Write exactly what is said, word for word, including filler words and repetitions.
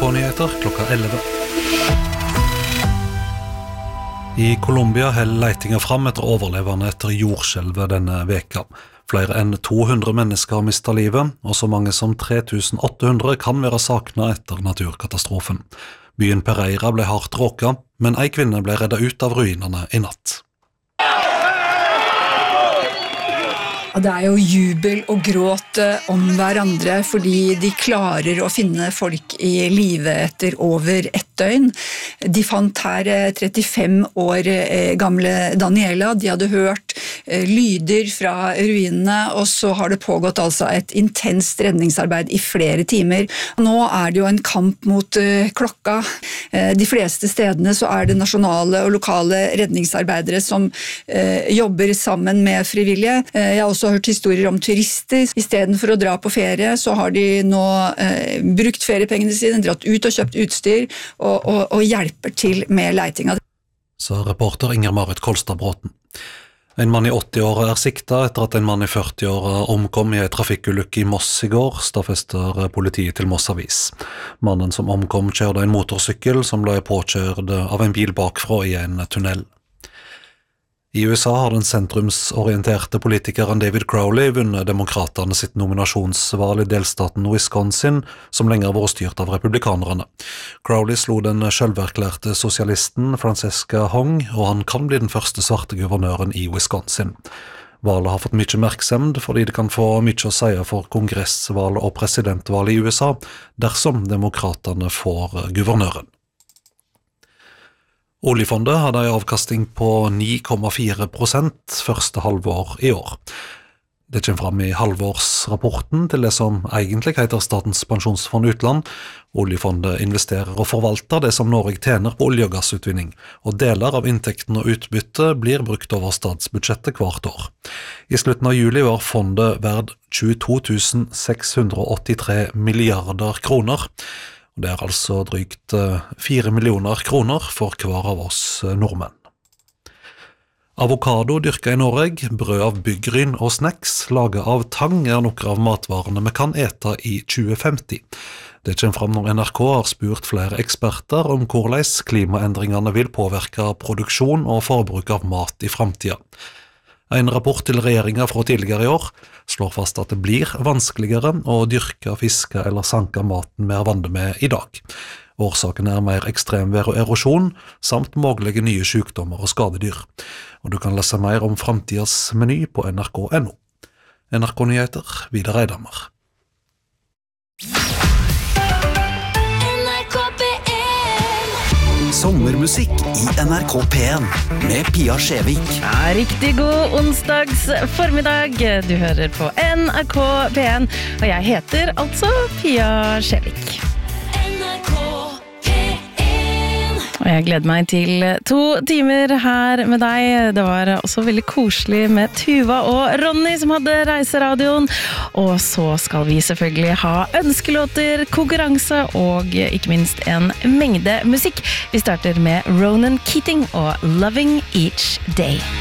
K-nyheter klokka elleve. I Colombia held leitinga fram etter overlevende etter jordskjelvet denne veka. Flere enn to hundre mennesker har mistet livet, og så mange som tre tusen åtte hundre kan være saknet etter naturkatastrofen. Byen Pereira ble hardt råket, men ei kvinne ble reddet ut av ruinene i natt. Det er jo jubel og gråt om hverandre fordi de klarer å finne folk i live etter over ett døgn. De fant her trettifem år gamle Daniela. De hadde hørt lyder fra ruinene, og så har det pågått altså et intenst redningsarbeid i flere timer. Nå er det jo en kamp mot klokka. De fleste stedene så er det nasjonale og lokale redningsarbeidere som jobber sammen med frivillige. Jeg har også har hørt historier om turister. I stedet for å dra på ferie, så har de nå eh, brukt feriepengene sine, dratt ut og kjøpt utstyr, og, og, og hjelper til med leitinga. Så reporter Inger-Marit Kolstad-Bråten. En mann i åtti år er siktet etter at en mann i førti år omkom i en trafikkulykke i Moss i går, stadfester politiet til Moss Avis. Mannen som omkom kjørte en motorsykkel som ble påkjørt av en bil bakfra i en tunnel. I U S A har den sentrumsorienterte politikeren David Crowley vunnet demokraterne sitt nominasjonsvalg i delstaten Wisconsin, som lenger var styrt av republikanerne. Crowley slo den selverklærte sosialisten Francesca Hong, og han kan bli den første svarte guvernøren i Wisconsin. Valget har fått mye merksemd fordi det kan få mye å si for kongressvalget og presidentvalget i U S A, dersom demokraterne får guvernøren. Oljefondet hadde en avkasting på ni komma fire prosent første halvår i år. Det kommer fram i halvårsrapporten til det som egentlig heter Statens pensjonsfond utland. Oljefondet investerer og forvalter det som Norge tjener på olje- og gassutvinning, og deler av inntekten og utbytte blir brukt over statsbudsjettet hvert år. I slutten av juli var fondet verd tjueto tusen seks hundre åttitre milliarder kroner. Det er altså drygt fire millioner kroner for hver av oss nordmenn. Avokado dyrket i Norge, brød av byggryn og snacks laget av tang er noen av matvarene vi kan ete i tjue femti. Det kommer fram når N R K har spurt flere eksperter om hvordan klimaendringene vil påvirke produksjon og forbruk av mat i fremtiden. En rapport til regjeringen fra tidligere i år slår fast at det blir vanskeligere å dyrke, fiske eller sanke maten vi er vant med i dag. Årsaken er mer ekstremvær og erosjon, samt mulige nye sykdommer og skadedyr. Og du kan lese mer om fremtidens meny på N R K punktum N O. N R K-nyheter, Vidar Eidhammer. Sommermusikk i N R K P en med Pia Skjevik. Ja, riktig god onsdags formiddag. Du hører på N R K P en, og jeg heter altså Pia Skjevik. Og jeg gleder meg til to timer her med deg. Det var også veldig koselig med Tuva og Ronny som hadde reiseradioen. Og så skal vi selvfølgelig ha ønskelåter, konkurranse og ikke minst en mengde musikk. Vi starter med Ronan Keating og Loving Each Day.